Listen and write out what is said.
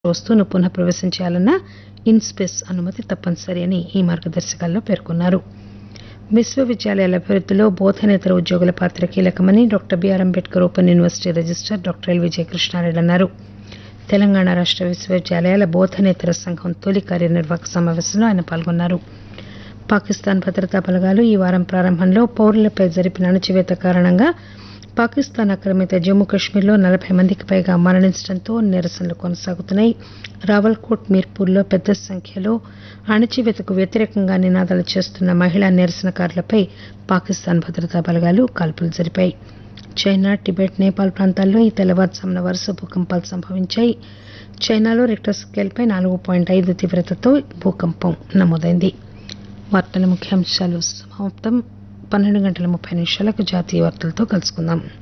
వస్తువును పునః ప్రవేశం చేయాలన్నా ఇన్స్పేస్ అనుమతి తప్పనిసరి అని ఈ మార్గదర్శకాల్లో పేర్కొన్నారు. విశ్వవిద్యాలయాల అభివృద్దిలో బోధనేతర ఉద్యోగుల పాత్ర కీలకమని doctor BR Ambedkar open university registrar doctor L Vijayakrishnareddy అన్నారు. తెలంగాణ రాష్ట విశ్వవిద్యాలయాల బోధనేతర సంఘం తొలి కార్యనిర్వాహక సమావేశంలో ఆయన పాల్గొన్నారు. పాకిస్తాన్ భద్రతా బలగాలు ఈ వారం ప్రారంభంలో పౌరులపై జరిపిన అణచివేత కారణంగా పాకిస్తాన్ ఆక్రమిత జమ్మూ కశ్మీర్లో 40 మందికి పైగా మరణించడంతో నిరసనలు కొనసాగుతున్నాయి. రావల్కోట్, మీర్పూర్లో పెద్ద సంఖ్యలో అణచివేతకు వ్యతిరేకంగా నినాదాలు చేస్తున్న మహిళా నిరసనకారులపై పాకిస్తాన్ భద్రతా బలగాలు కాల్పులు జరిపాయి. చైనా, టిబెట్, నేపాల్ ప్రాంతాల్లో ఈ తెల్లవారుజామున వరుస భూకంపాలు సంభవించాయి. చైనాలో రిక్టర్ స్కేల్పై 4.5 తీవ్రతతో భూకంపం నమోదైంది. వార్తల ముఖ్యాంశాలు సమాప్తం. 12:30 జాతీయ వార్తలతో కలుసుకుందాం.